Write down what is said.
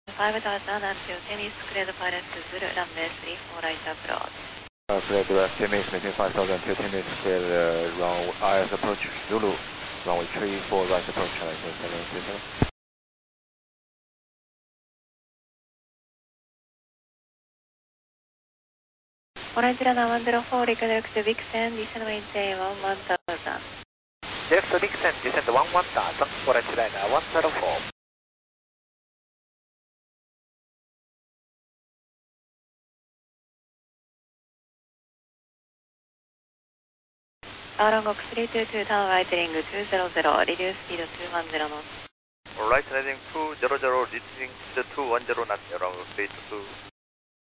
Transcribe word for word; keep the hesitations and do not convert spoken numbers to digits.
five thousand until ten is cleared pilot to Zulu runway three four right approach. Uh, cleared uh, ten minutes, maintain five thousand until ten minutes cleared uh, run I S approach Zulu, runway three four right approach, I S seven three seven. Orange runner one zero four, redirect to Vixen, descend maintain one one thousand. Direct to Vixen, descend one one thousand, Orange runner one zero four. Arongok three two two, turn right heading two zero zero, reduce speed two one zero knots. Right heading two zero zero, reducing speed two one zero knots, around three two two.